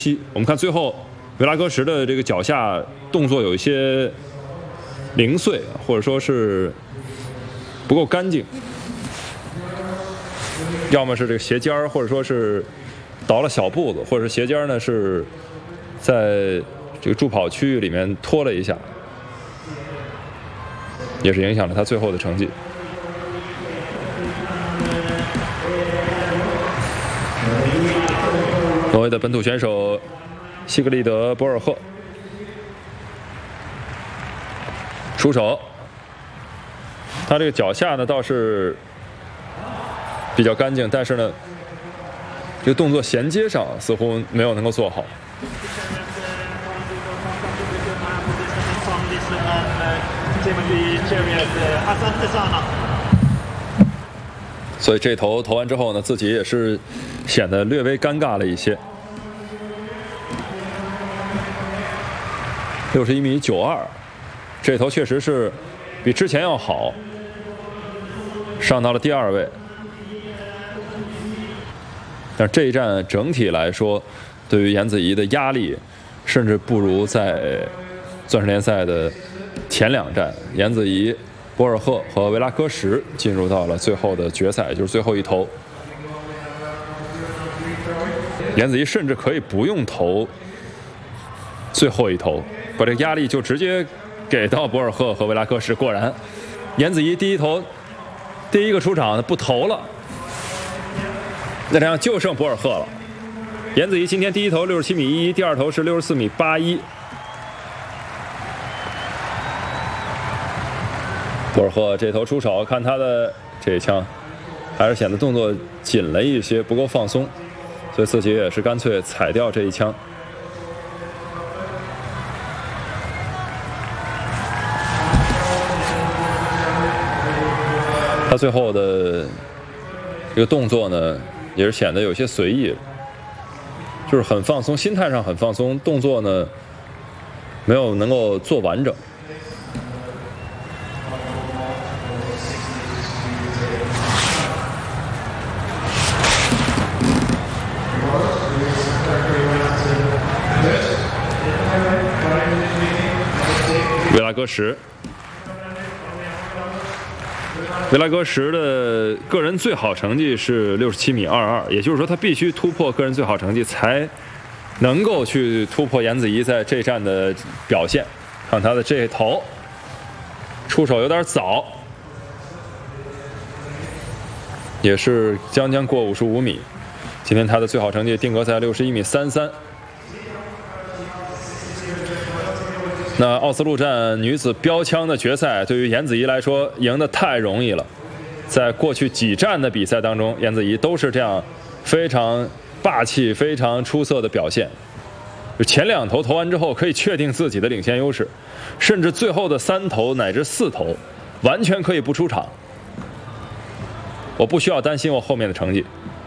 我们看最后维拉戈什的这个脚下动作有一些零碎，或者说是不够干净，要么是这个鞋尖儿，或者说是倒了小步子，或者是鞋尖儿呢是在这个助跑区域里面拖了一下，也是影响了他最后的成绩。挪威的本土选手西格利德·博尔赫出手，他这个脚下呢倒是比较干净，但是呢，这个动作衔接上似乎没有能够做好。所以这投完之后呢，自己也是显得略微尴尬了一些。61.92米，这投确实是比之前要好，上到了第2位。但这一战整体来说，对于颜子怡的压力，甚至不如在钻石联赛的前2战。颜子怡、博尔赫和维拉戈什进入到了最后的决赛，就是最后一投。颜子怡甚至可以不用投最后一投，把这个压力就直接给到博尔赫和维拉戈什。果然，颜子怡第一个出场的不投了，那这样就剩博尔赫了。颜子怡今天第一投67.11米，第2投是64.81米。博尔赫这头出手，看他的这一枪，还是显得动作紧了一些，不够放松，所以自己也是干脆踩掉这一枪。他最后的这个动作呢，也是显得有些随意，就是很放松，心态上很放松，动作呢没有能够做完整。维拉戈什的个人最好成绩是67.22米，也就是说他必须突破个人最好成绩，才能够去突破颜子怡在这站的表现。看他的这头出手有点早，也是将过55米。今天他的最好成绩定格在61.33米。那奥斯陆站女子标枪的决赛，对于颜子怡来说赢得太容易了。在过去几站的比赛当中，颜子怡都是这样非常霸气、非常出色的表现。前2投投完之后，可以确定自己的领先优势，甚至最后的3投乃至4投，完全可以不出场。我不需要担心我后面的成绩。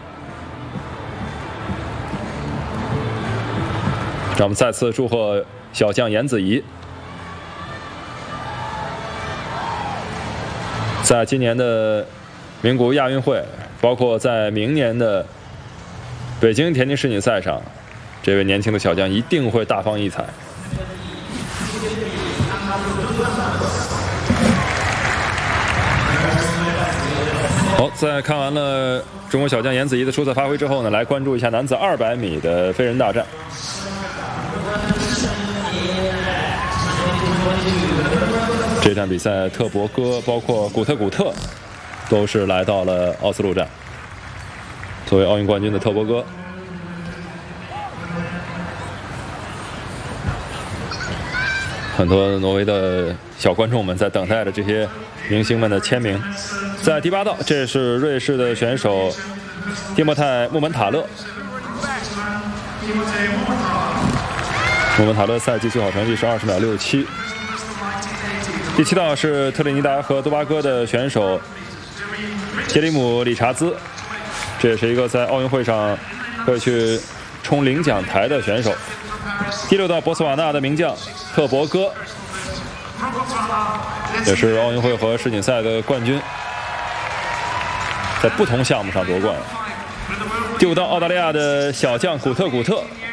让我们再次祝贺小将颜子怡。在今年的名古屋亚运会，包括在明年的北京田径世锦赛上，这位年轻的小将一定会大放异彩。好，在看完了中国小将颜子怡的出色发挥之后呢，来关注一下男子200米的飞人大战。这场比赛，特博戈包括古特都是来到了奥斯陆站。作为奥运冠军的特博戈，很多挪威的小观众们在等待着这些明星们的签名。在第8道，这是瑞士的选手蒂莫泰·穆门塔勒。穆门塔勒赛季最好成绩是20.67秒。第7道是特立尼达和多巴哥的选手杰里姆·理查兹，这也是一个在奥运会上会去冲领奖台的选手。第6道博茨瓦纳的名将特博戈，也是奥运会和世锦赛的冠军，在不同项目上夺冠。第5道澳大利亚的小将古特